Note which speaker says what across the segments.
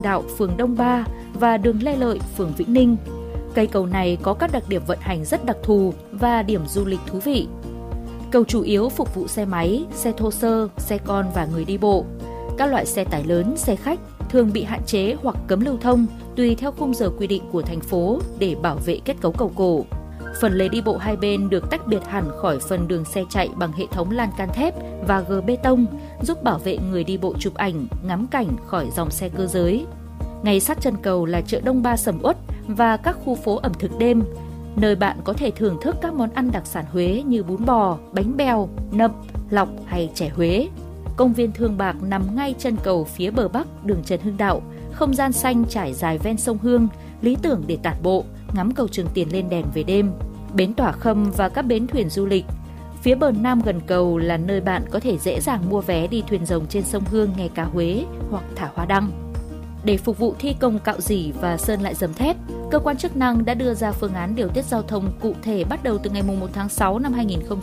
Speaker 1: Đạo, phường Đông Ba và đường Lê Lợi, phường Vĩnh Ninh. Cây cầu này có các đặc điểm vận hành rất đặc thù và điểm du lịch thú vị. Cầu chủ yếu phục vụ xe máy, xe thô sơ, xe con và người đi bộ. Các loại xe tải lớn, xe khách thường bị hạn chế hoặc cấm lưu thông tùy theo khung giờ quy định của thành phố để bảo vệ kết cấu cầu cổ. Phần lề đi bộ hai bên được tách biệt hẳn khỏi phần đường xe chạy bằng hệ thống lan can thép và gờ bê tông, giúp bảo vệ người đi bộ chụp ảnh, ngắm cảnh khỏi dòng xe cơ giới. Ngay sát chân cầu là chợ Đông Ba sầm uất và các khu phố ẩm thực đêm, nơi bạn có thể thưởng thức các món ăn đặc sản Huế như bún bò, bánh bèo, nậm, lọc hay chè Huế. Công viên Thương Bạc nằm ngay chân cầu phía bờ bắc đường Trần Hưng Đạo, không gian xanh trải dài ven sông Hương, lý tưởng để tản bộ, ngắm cầu Trường Tiền lên đèn về đêm. Bến Tỏa Khâm và các bến thuyền du lịch. Phía bờ nam gần cầu là nơi bạn có thể dễ dàng mua vé đi thuyền rồng trên sông Hương nghe cá Huế hoặc thả hoa đăng. Để phục vụ thi công cạo rỉ và sơn lại dầm thép, cơ quan chức năng đã đưa ra phương án điều tiết giao thông cụ thể bắt đầu từ ngày 1 tháng 6 năm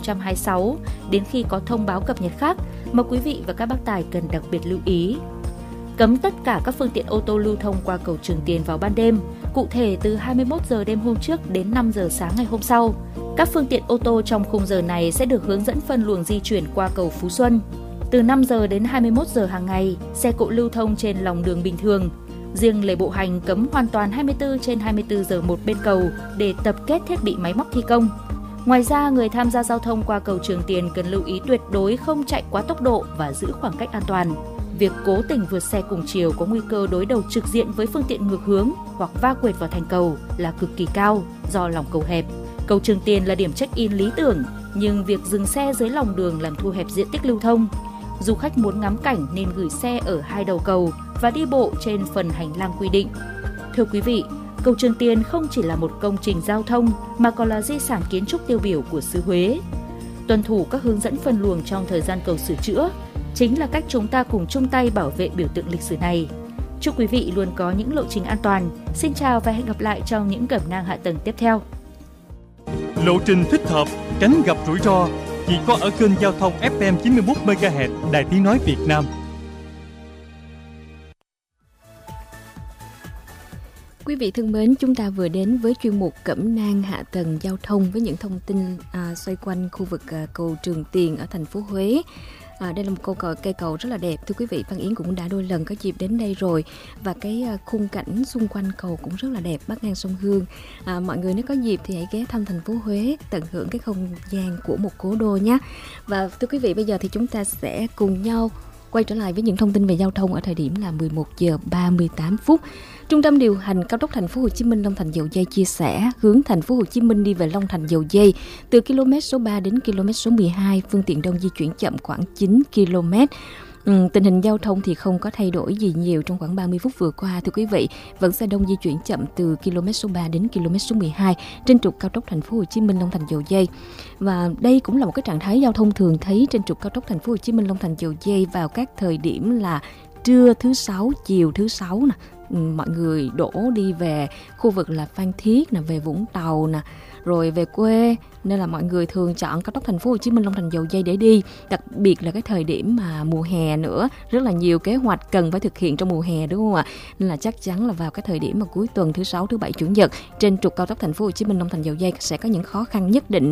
Speaker 1: 2026 đến khi có thông báo cập nhật khác mà quý vị và các bác tài cần đặc biệt lưu ý. Cấm tất cả các phương tiện ô tô lưu thông qua cầu Trường Tiền vào ban đêm, cụ thể từ 21 giờ đêm hôm trước đến 5 giờ sáng ngày hôm sau. Các phương tiện ô tô trong khung giờ này sẽ được hướng dẫn phân luồng di chuyển qua cầu Phú Xuân. Từ 5 giờ đến 21 giờ hàng ngày, xe cộ lưu thông trên lòng đường bình thường. Riêng lề bộ hành cấm hoàn toàn 24/24 giờ một bên cầu để tập kết thiết bị máy móc thi công. Ngoài ra, người tham gia giao thông qua cầu Trường Tiền cần lưu ý tuyệt đối không chạy quá tốc độ và giữ khoảng cách an toàn. Việc cố tình vượt xe cùng chiều có nguy cơ đối đầu trực diện với phương tiện ngược hướng hoặc va quệt vào thành cầu là cực kỳ cao do lòng cầu hẹp. Cầu Trường Tiền là điểm check-in lý tưởng, nhưng việc dừng xe dưới lòng đường làm thu hẹp diện tích lưu thông. Du khách muốn ngắm cảnh nên gửi xe ở hai đầu cầu và đi bộ trên phần hành lang quy định. Thưa quý vị, cầu Trường Tiền không chỉ là một công trình giao thông mà còn là di sản kiến trúc tiêu biểu của xứ Huế. Tuân thủ các hướng dẫn phân luồng trong thời gian cầu sửa chữa chính là cách chúng ta cùng chung tay bảo vệ biểu tượng lịch sử này. Chúc quý vị luôn có những lộ trình an toàn. Xin chào và hẹn gặp lại trong những cẩm nang hạ tầng tiếp theo.
Speaker 2: Lộ trình thích hợp, tránh gặp rủi ro chỉ có ở kênh giao thông FM 91 MHz Đài Tiếng nói Việt Nam.
Speaker 3: Quý vị thân mến, chúng ta vừa đến với chuyên mục cẩm nang hạ tầng giao thông với những thông tin xoay quanh khu vực cầu Trường Tiền ở thành phố Huế. Đây là một cây cầu rất là đẹp. Thưa quý vị, Phan Yến cũng đã đôi lần có dịp đến đây rồi. Và cái khung cảnh xung quanh cầu cũng rất là đẹp, bắc ngang sông Hương. Mọi người nếu có dịp thì hãy ghé thăm thành phố Huế, tận hưởng cái không gian của một cố đô nhé. Và thưa quý vị, bây giờ thì chúng ta sẽ cùng nhau quay trở lại với những thông tin về giao thông ở thời điểm là 11 giờ 38 phút. Trung tâm điều hành cao tốc thành phố Hồ Chí Minh Long Thành Dầu Giây chia sẻ hướng thành phố Hồ Chí Minh đi về Long Thành Dầu Giây từ km số 3 đến km số 12, phương tiện đông di chuyển chậm khoảng 9 km. Tình hình giao thông thì không có thay đổi gì nhiều trong khoảng 30 phút vừa qua. Thưa quý vị, vẫn xe đông di chuyển chậm từ km số 3 đến km số 12 trên trục cao tốc thành phố Hồ Chí Minh Long Thành Dầu Giây. Và đây cũng là một cái trạng thái giao thông thường thấy trên trục cao tốc thành phố Hồ Chí Minh Long Thành Dầu Giây vào các thời điểm là trưa thứ Sáu, chiều thứ Sáu nè. Mọi người đổ đi về khu vực là Phan Thiết nè, về Vũng Tàu nè, rồi về quê, nên là mọi người thường chọn cao tốc thành phố Hồ Chí Minh Long Thành Dầu Giây để đi. Đặc biệt là cái thời điểm mà mùa hè nữa, rất là nhiều kế hoạch cần phải thực hiện trong mùa hè, đúng không ạ? Nên là chắc chắn là vào cái thời điểm mà cuối tuần thứ Sáu, thứ Bảy, Chủ nhật trên trục cao tốc thành phố Hồ Chí Minh Long Thành Dầu Giây sẽ có những khó khăn nhất định.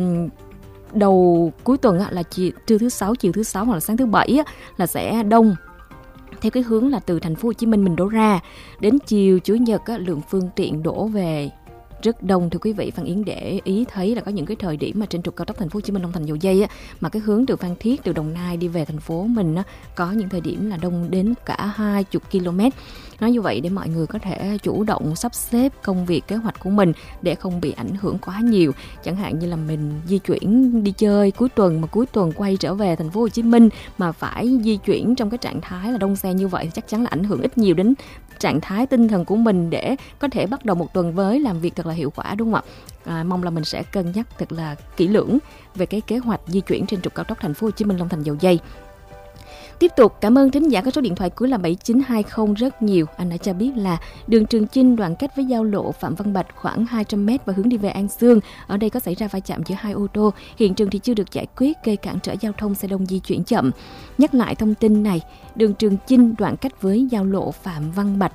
Speaker 3: Đầu cuối tuần là trưa thứ Sáu, chiều thứ Sáu hoặc là sáng thứ Bảy là sẽ đông. Theo cái hướng là từ thành phố Hồ Chí Minh mình đổ ra đến chiều Chủ nhật lượng phương tiện đổ về rất đông. Thưa quý vị, Phan Yến để ý thấy là có những cái thời điểm mà trên trục cao tốc thành phố Hồ Chí Minh Long Thành Dầu Giây mà cái hướng từ Phan Thiết, từ Đồng Nai đi về thành phố mình có những thời điểm là đông đến cả 20 km. Nói như vậy để mọi người có thể chủ động sắp xếp công việc, kế hoạch của mình để không bị ảnh hưởng quá nhiều. Chẳng hạn như là mình di chuyển đi chơi cuối tuần mà cuối tuần quay trở về thành phố Hồ Chí Minh mà phải di chuyển trong cái trạng thái là đông xe như vậy thì chắc chắn là ảnh hưởng ít nhiều đến trạng thái tinh thần của mình để có thể bắt đầu một tuần với làm việc thật là hiệu quả, đúng không ạ? Mong là mình sẽ cân nhắc thật là kỹ lưỡng về cái kế hoạch di chuyển trên trục cao tốc thành phố Hồ Chí Minh Long Thành Dầu Giây. Tiếp tục cảm ơn thính giả có số điện thoại cuối là 7920 rất nhiều. Anh đã cho biết là đường Trường Chinh đoạn cách với giao lộ Phạm Văn Bạch khoảng 200m và hướng đi về An Xương. Ở đây có xảy ra va chạm giữa hai ô tô. Hiện trường thì chưa được giải quyết, gây cản trở giao thông, xe đông di chuyển chậm. Nhắc lại thông tin này, đường Trường Chinh đoạn cách với giao lộ Phạm Văn Bạch